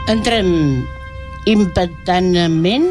Entrem impactantment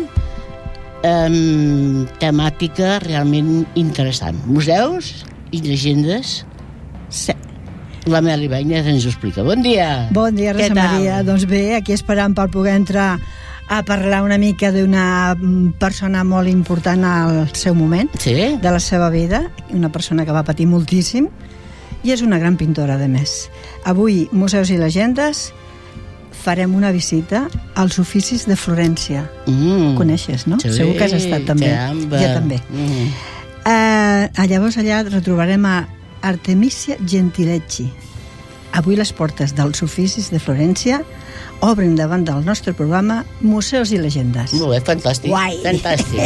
amb temàtica realment interessant. Museus i llegendes. Sí. La Meli Bañez ens ho explica. Bon dia. Bon dia, Rosa Maria. Doncs bé, aquí esperant per poder entrar a parlar una mica d'una persona molt important al seu moment, Sí? de la seva vida, una persona que va patir moltíssim i és una gran pintora, a més. Avui, Museus i Llegendes, farem una visita als oficis de Florència. Coneixes, no? Sí, Segur que has estat també. caramba. Jo també. Llavors allà retrobarem a Artemisia Gentileschi. Avui les portes dels oficis de Florència obren davant del nostre programa Museus i Llegendes. Molt bé, fantàstic. Guai. Fantàstic.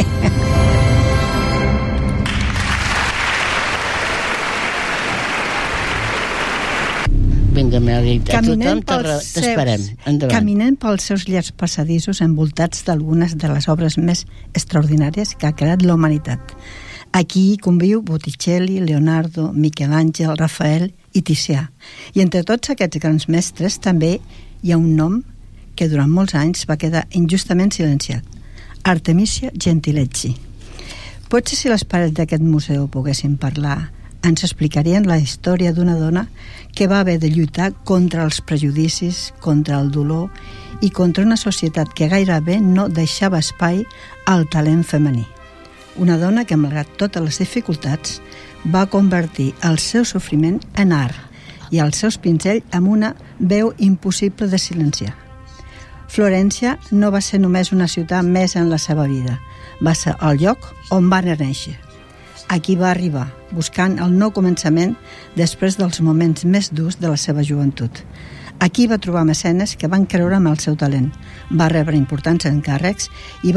Vinga, Meli, a tothom t'esperem. Endavant. Caminem pels seus llargs passadissos envoltats d'algunes de les obres més extraordinàries que ha creat la humanitat. Aquí conviu Botticelli, Leonardo, Michelangelo, Rafael i Ticià. I entre tots aquests grans mestres també hi ha un nom que durant molts anys va quedar injustament silenciat: Artemisia Gentileschi. Potser si les parets d'aquest museu poguessin parlar, ens explicarien la història d'una dona que va haver de lluitar contra els prejudicis, contra el dolor i contra una societat que gairebé no deixava espai al talent femení. Una dona que, malgrat totes les dificultats, va convertir el seu sofriment en art i els seus pinzells en una veu impossible de silenciar. Florència no va ser només una ciutat més en la seva vida, va ser el lloc on va néixer. Aquí va arribar, buscant el nou començament després dels moments més durs de la seva joventut. Aquí va trobar mecenes que van creure en el seu talent, va rebre importants encàrrecs i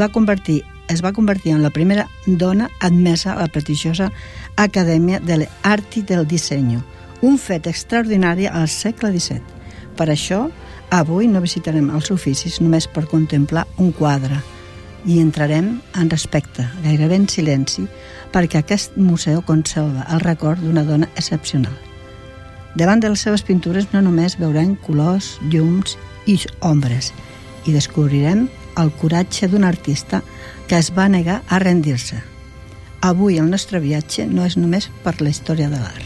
es va convertir en la primera dona admesa a la prestigiosa Acadèmia de l'Arti del Dissenyo, un fet extraordinari al segle XVII. Per això, avui no visitarem els oficis només per contemplar un quadre i entrarem en respecte, gairebé en silenci, perquè aquest museu conserva el record d'una dona excepcional. Davant de les seves pintures no només veurem colors, llums i ombres, i descobrirem el coratge d'un artista que es va negar a rendir-se. Avui el nostre viatge no és només per la història de l'art.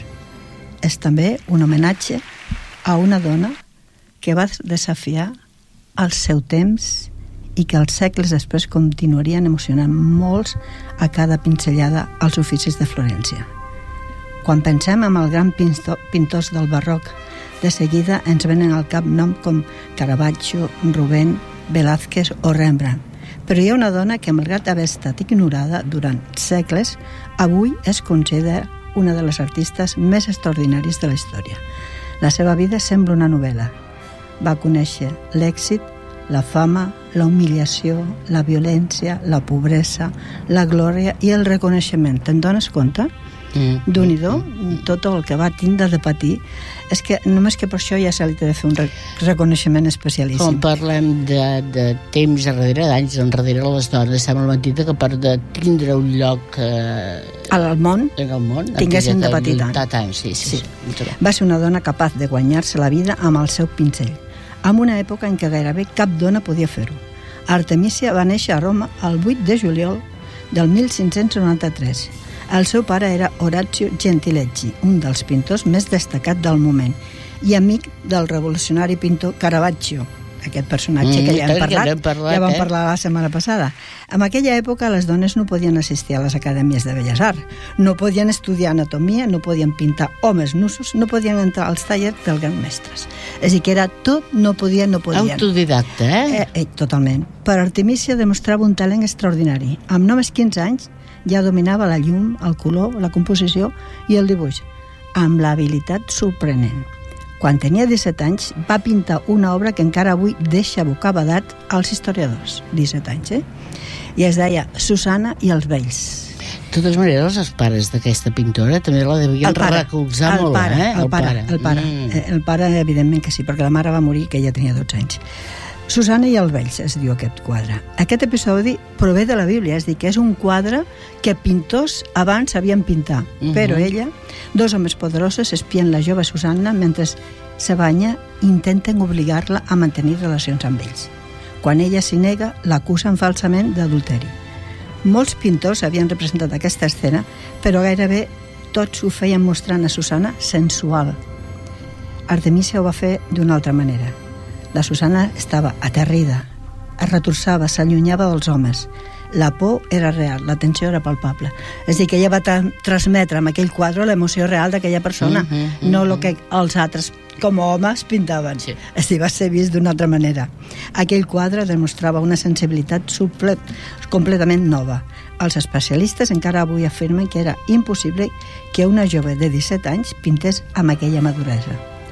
És també un homenatge a una dona que va desafiar el seu temps i que els segles després continuarien emocionant molts a cada pinzellada als oficis de Florència. Quan pensem en els grans pintors del barroc, de seguida ens venen al cap noms com Caravaggio, Rubén, Velázquez o Rembrandt. Però hi ha una dona que, malgrat haver estat ignorada durant segles, avui es considera una de les artistes més extraordinàries de la història. La seva vida sembla una novel·la. Va conèixer l'èxit, la fama, la humiliació, la violència, la pobresa, la glòria i el reconeixement. Te'n dones compte? D'un-i-do, tot el que va tindre de patir. És que només que per això ja se li té de fer un reconeixement especialíssim. Com parlem de temps enrere, d'anys enrere, les dones sembla mentida que per de tindre un lloc al món, tinguessin de patir tant. Sí. Va ser una dona capaç de guanyar-se la vida amb el seu pinzell, en una època en què gairebé cap dona podia fer-ho. Artemisia va néixer a Roma el 8 de juliol del 1593. El seu pare era Orazio Gentileschi, un dels pintors més destacats del moment, i amic del revolucionari pintor Caravaggio, aquest personatge que ja hem parlat la setmana passada. En aquella època les dones no podien assistir a les acadèmies de Belles Arts, no podien estudiar anatomia, no podien pintar homes nussos, no podien entrar als tallers dels grans mestres. És a dir, que era tot, no podien. Autodidacta, Totalment. Però Artemisia demostrava un talent extraordinari. Amb només 15 anys ja dominava la llum, el color, la composició i el dibuix, amb l'habilitat sorprenent. Quan tenia 17 anys, va pintar una obra que encara avui deixa bocabadat als historiadors. 17 anys, I es deia Susana i els vells. De totes maneres, els pares d'aquesta pintora també la devien recolzar molt, El pare, evidentment que sí, perquè la mare va morir que ella tenia 12 anys. Susana i els vells, es diu aquest quadre. Aquest episodi prové de la Bíblia, és a dir, que és un quadre que pintors abans sabien pintar, però ella, dos homes poderosos espien la jove Susana mentre se banya i intenten obligar-la a mantenir relacions amb ells. Quan ella s'hi nega, l'acusen falsament d'adulteri. Molts pintors havien representat aquesta escena, però gairebé tots ho feien mostrant a Susana sensual. Artemisia ho va fer d'una altra manera. La Susana estava aterrida, es retorçava, s'allunyava dels homes. La por era real, la tensió era palpable. És a dir, que ella va transmetre amb aquell quadre l'emoció real d'aquella persona, no el que els altres, com a homes, pintaven. Sí. És a dir, va ser vist d'una altra manera. Aquell quadre demostrava una sensibilitat completament nova. Els especialistes encara avui afirmen que era impossible que una jove de 17 anys pintés amb aquella maduresa.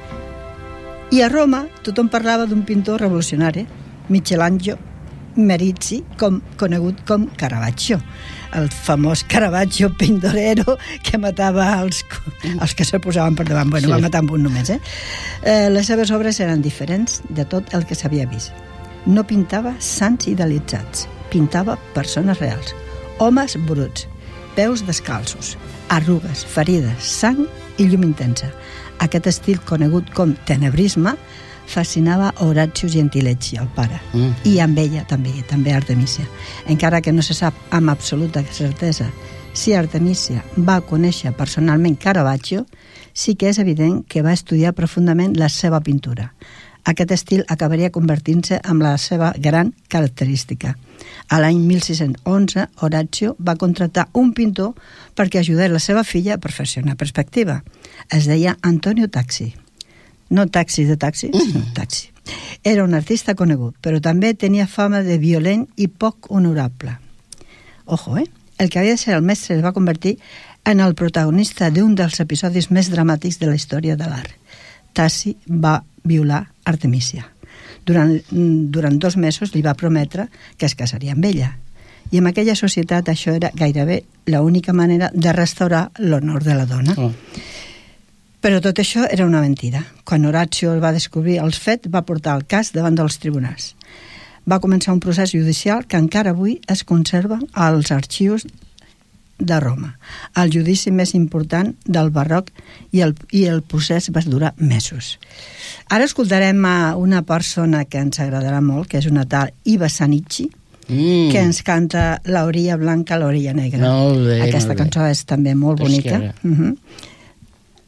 I a Roma tothom parlava d'un pintor revolucionari, Michelangelo Merizzi, conegut com Caravaggio, el famós Caravaggio pindorero que matava els que se posaven per davant. Bueno, sí. Va matar amb un només, Les seves obres eren diferents de tot el que s'havia vist. No pintava sants idealitzats, pintava persones reals, homes bruts, peus descalços, arrugues, ferides, sang i llum intensa. Aquest estil conegut com tenebrisme fascinava Orazio Gentileschi, el pare, i amb ella també Artemisia. Encara que no se sap amb absoluta certesa si Artemisia va conèixer personalment Caravaggio, sí que és evident que va estudiar profundament la seva pintura. Aquest estil acabaria convertint-se en la seva gran característica. A l'any 1611, Orazio va contractar un pintor perquè ajudés la seva filla a perfeccionar perspectiva. Es deia Antonio Taxi. No taxi de taxi, sinó taxi. Era un artista conegut, però també tenia fama de violent i poc honorable. Ojo, El que havia de ser el mestre es va convertir en el protagonista d'un dels episodis més dramàtics de la història de l'art. Tassi va violar Artemisia. Durant 2 mesos li va prometre que es casaria amb ella. I en aquella societat això era gairebé l'única manera de restaurar l'honor de la dona. Però tot això era una mentida. Quan Orazio el va descobrir els fets, va portar el cas davant dels tribunals. Va començar un procés judicial que encara avui es conserva als arxius de Roma. El judici més important del barroc i el procés va durar mesos. Ara escoltarem a una persona que ens agradarà molt, que és una tal Iva Zanicchi, que ens canta l'orilla blanca, l'orilla negra. Molt bé, Aquesta cançó és també molt bonica.